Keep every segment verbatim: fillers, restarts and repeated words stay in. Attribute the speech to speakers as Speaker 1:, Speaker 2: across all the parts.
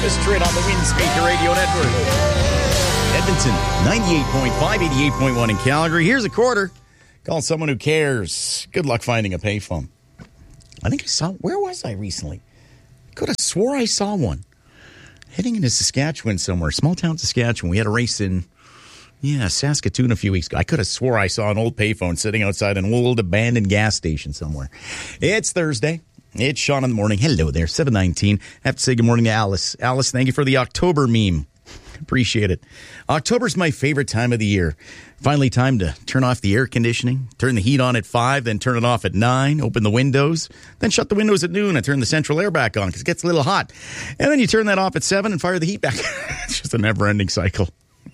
Speaker 1: Travis Tritt on the Windspeaker Radio Network. Edmonton, ninety-eight point five, eighty-eight point one in Calgary. Here's a quarter. Call someone who cares. Good luck finding a payphone. I think I saw, where was I recently? Could have swore I saw one. Heading into Saskatchewan somewhere, small town Saskatchewan. We had a race in, yeah, Saskatoon a few weeks ago. I could have swore I saw an old payphone sitting outside an old abandoned gas station somewhere. It's Thursday. It's Sean in the morning. Hello there, seven nineteen. I have to say good morning to Alice. Alice, thank you for the October meme. Appreciate it. October's my favorite time of the year. Finally time to turn off the air conditioning, turn the heat on at five, then turn it off at nine, open the windows, then shut the windows at noon and turn the central air back on because it gets a little hot. And then you turn that off at seven and fire the heat back. It's just a never-ending cycle.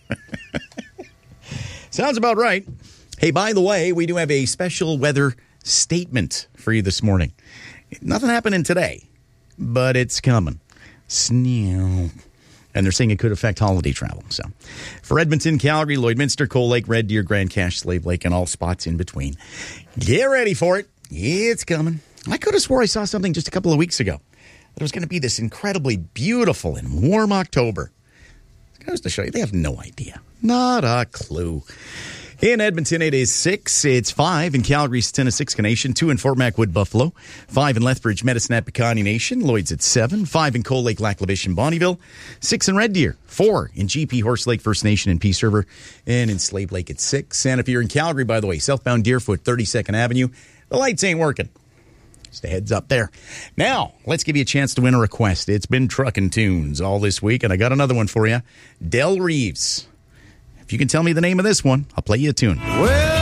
Speaker 1: Sounds about right. Hey, by the way, we do have a special weather statement for you this morning. Nothing happening today, but it's coming. Sneal. And they're saying it could affect holiday travel. So, for Edmonton, Calgary, Lloydminster, Cold Lake, Red Deer, Grand Cache, Slave Lake, and all spots in between. Get ready for it. It's coming. I could have swore I saw something just a couple of weeks ago. There was going to be this incredibly beautiful and warm October. It goes to show you, they have no idea. Not a clue. In Edmonton, it is six. It's five in Calgary, Steniska Nation. Two in Fort Macwood, Buffalo. Five in Lethbridge, Medicine Piconee Nation. Lloyd's at seven. Five in Cold Lake, Lac La Biche, and Bonneville. Six in Red Deer. Four in G P Horse Lake First Nation and Peace River. And in Slave Lake at six. And if you're in Calgary, by the way, southbound Deerfoot, thirty-second Avenue, the lights ain't working. Just a heads up there. Now, let's give you a chance to win a request. It's been trucking tunes all this week, and I got another one for you. Del Reeves. If you can tell me the name of this one, I'll play you a tune.
Speaker 2: Well,